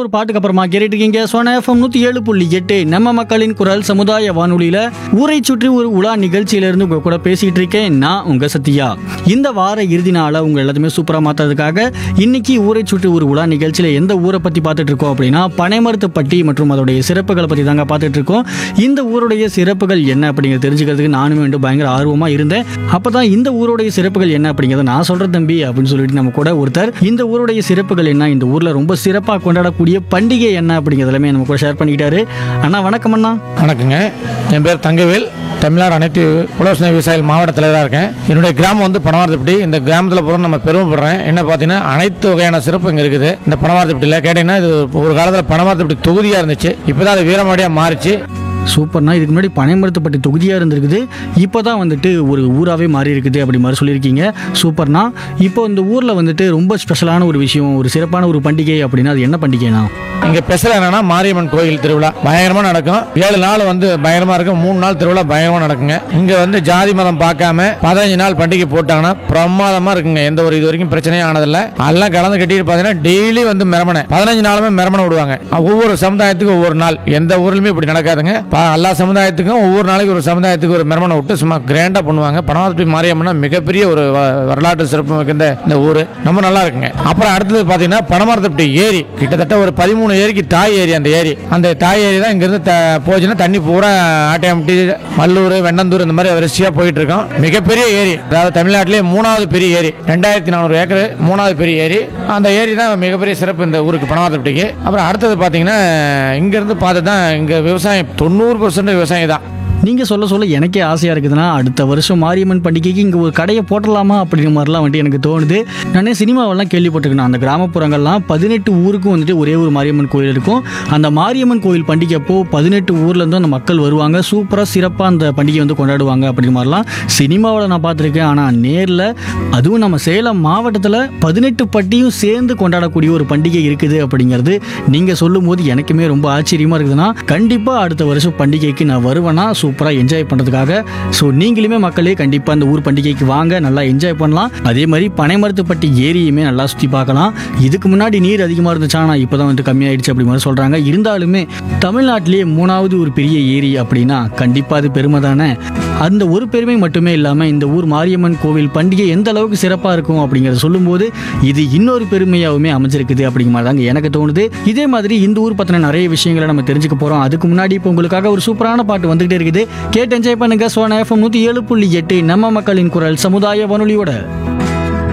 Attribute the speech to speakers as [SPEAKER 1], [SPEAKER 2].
[SPEAKER 1] ஒரு பாட்டுக்கு அப்புறமா கேட்டுட்டு இருக்கீங்க சோனா எஃப்எம் 107.8 நம்ம மக்களின் குரல் சமுதாய வானொலியில ஊரை சுற்றி ஒரு உலா நிகழ்ச்சியில இருந்து உங்க கூட பேசிட்டு இருக்கேன் நான் உங்க சத்யா. இந்த வார இறுதி நாள உங்க எல்லாத்தையுமே சூப்பரா மாத்துறதுக்காக இன்னைக்கு ஊரை சுற்றி ஒரு உலா நிகழ்ச்சியில எந்த ஊரை பத்தி பார்த்துட்டு இருக்கோம் அப்படின்னா பனைமரத்துப்பட்டி மற்றும் அதோடைய சிறப்புகளை பத்தி தாங்க பார்த்துட்டு இருக்கோம். இந்த ஊருடைய சிறப்புகள் என்ன அப்படிங்கிறத தெரிஞ்சுக்கிறதுக்கு நானுமே வந்து பயங்கர ஆர்வமா இருந்தேன். அப்பதான் இந்த ஊருடைய சிறப்புகள் என்ன அப்படிங்கிறத நான் சொல்றேன் தம்பி அப்படின்னு சொல்லிட்டு நம்ம கூட ஒருத்தர் இந்த ஊருடைய சிறப்புகள் என்ன, இந்த ஊர்ல ரொம்ப சிறப்பாக கொண்டாடக்கூடிய பண்டிகை என்ன அப்படிங்கிறதுலாமே நம்ம கூட ஷேர் பண்ணிக்கிட்டாரு. அண்ணா வணக்கம். அண்ணா
[SPEAKER 2] வணக்கங்க. என் பேர் தங்கவேல். தமிழ்நாடு அனைத்து உழவர் விவசாயிகள் மாவட்ட தலைவராக இருக்கேன். என்னுடைய கிராமம் வந்து பனமரத்துப்பட்டி. இந்த கிராமத்தில் போகிற நம்ம பெருமைப்படுறேன். என்ன பார்த்தீங்கன்னா அனைத்து வகையான சிறப்பு இங்கே இருக்குது. இந்த பனமரத்துப்பட்டியில் கேட்டீங்கன்னா இது ஒரு காலத்தில் பனமரத்துப்பட்டி தொகுதியாக இருந்துச்சு. இப்போ தான் அது வீரமாடியாக மாறிச்சு.
[SPEAKER 1] சூப்பர்னா. இதுக்கு முன்னாடி பனைமரத்துப்பட்டி தொகுதியாக இருந்திருக்குது, இப்போ தான் வந்துட்டு ஒரு ஊராகவே மாறி இருக்குது அப்படி மாதிரி சொல்லியிருக்கீங்க. சூப்பர்னா. இப்போ இந்த ஊரில் வந்துட்டு ரொம்ப ஸ்பெஷலான ஒரு விஷயம், ஒரு சிறப்பான ஒரு பண்டிகை அப்படின்னா அது என்ன பண்டிகைனா?
[SPEAKER 2] இங்கே ஸ்பெஷல் என்னன்னா மாரியம்மன் கோயில் திருவிழா பயங்கரமாக நடக்கும். 7 நாள் வந்து பயங்கரமாக இருக்கும். 3 நாள் திருவிழா பயங்கரமாக நடக்குங்க. இங்கே வந்து ஜாதி மதம் பார்க்காம 15 நாள் பண்டிகை போட்டாங்கன்னா பிரமாதமாக இருக்குங்க. எந்த ஒரு இது வரைக்கும் பிரச்சனையும் ஆனதில்லை. அதெல்லாம் கலந்து கட்டிட்டு பார்த்தீங்கன்னா டெய்லி வந்து மெரமனை 15 நாளுமே மெரமனை விடுவாங்க. ஒவ்வொரு சமுதாயத்துக்கும் ஒவ்வொரு நாள். எந்த ஊர்லையுமே இப்படி நடக்காதுங்க. எல்லா சமுதாயத்துக்கும் ஒவ்வொரு நாளைக்கு ஒரு சமுதாயத்துக்கு ஒரு மெரமனை விட்டு சும்மா கிராண்டா பண்ணுவாங்க. பனமரத்துப்பட்டி மாரியம்மனா மிகப்பெரிய ஒரு வரலாற்று சிறப்பு மிகுந்த இந்த ஊர். ரொம்ப நல்லா இருக்குங்க. அப்புறம் அடுத்தது பார்த்தீங்கன்னா பனமரத்துப்பட்டி ஏரி. கிட்டத்தட்ட ஒரு 13 ஏரிக்கு தாய் ஏரி. அந்த தாய் ஏரி தான் இங்கிருந்து போச்சுன்னா தண்ணி பூரா ஆட்டையம்பட்டி, மல்லூர், வெண்ணந்தூர் இந்த மாதிரி வரிசையா போயிட்டு இருக்கோம். மிகப்பெரிய ஏரி. அதாவது தமிழ்நாட்டிலே 3வது பெரிய ஏரி. 2400 ஏக்கர் 3வது பெரிய ஏரி. அந்த ஏரி தான் மிகப்பெரிய சிறப்பு இந்த ஊருக்கு பனமரத்துப்பட்டிக்கு. அப்புறம் அடுத்தது பார்த்தீங்கன்னா இங்கிருந்து பார்த்து தான் இங்கே விவசாயம் 90% விவசாயம் தான்.
[SPEAKER 1] நீங்கள் சொல்ல எனக்கே ஆசையாக இருக்குதுன்னா அடுத்த வருஷம் மாரியம்மன் பண்டிகைக்கு இங்கே ஒரு கடையை போட்டலாமா அப்படிங்கிற மாதிரிலாம் வந்துட்டு எனக்கு தோணுது. நானே சினிமாவெல்லாம் கேள்விப்பட்டிருக்கேன். அந்த கிராமப்புறங்கள்லாம் 18 ஊருக்கும் வந்துட்டு ஒரே ஒரு மாரியம்மன் கோயில் இருக்கும். அந்த மாரியம்மன் கோயில் பண்டிகை அப்போ 18 ஊர்லேருந்து அந்த மக்கள் வருவாங்க. சூப்பராக சிறப்பாக அந்த பண்டிகை வந்து கொண்டாடுவாங்க அப்படிங்கிற மாதிரிலாம் சினிமாவில் நான் பார்த்துருக்கேன். ஆனால் நேரில் அதுவும் நம்ம சேலம் மாவட்டத்தில் 18 பட்டியும் சேர்ந்து கொண்டாடக்கூடிய ஒரு பண்டிகை இருக்குது அப்படிங்கிறது நீங்கள் சொல்லும் போது எனக்குமே ரொம்ப ஆச்சரியமாக இருக்குதுன்னா கண்டிப்பாக அடுத்த வருஷம் பண்டிகைக்கு நான் வருவேன்னா சூப்பராக என்ஜாய் பண்ணுறதுக்காக. ஸோ நீங்களுமே மக்களே கண்டிப்பாக அந்த ஊர் பண்டிகைக்கு வாங்க, நல்லா என்ஜாய் பண்ணலாம். அதே மாதிரி பனைமரத்துப்பட்டி ஏரியுமே நல்லா சுற்றி பார்க்கலாம். இதுக்கு முன்னாடி நீர் அதிகமாக இருந்துச்சா, ஆனால் இப்போ தான் வந்து கம்மியாயிடுச்சு அப்படி மாதிரி சொல்கிறாங்க. இருந்தாலுமே தமிழ்நாட்டிலேயே 3வது ஒரு பெரிய ஏரி அப்படின்னா கண்டிப்பாக அது பெருமை தானே. அந்த ஒரு பெருமை மட்டுமே இல்லாமல் இந்த ஊர் மாரியம்மன் கோவில் பண்டிகை எந்த அளவுக்கு சிறப்பாக இருக்கும் அப்படிங்கிறத சொல்லும்போது இது இன்னொரு பெருமையாகவுமே அமைஞ்சிருக்குது அப்படிங்கிற மாதிரி தாங்க எனக்கு தோணுது. இதே மாதிரி இந்த ஊர் பற்றின நிறைய விஷயங்களை நம்ம தெரிஞ்சுக்க போகிறோம். அதுக்கு முன்னாடி இப்போ உங்களுக்காக ஒரு சூப்பரான பாட்டு வந்துகிட்டே இருக்குது. கேட்டு என்ஜாய் பண்ணுங்க. சோனா எஃப்எம் 107.8 நம்ம மக்களின் குரல் சமுதாய வானொலியோட.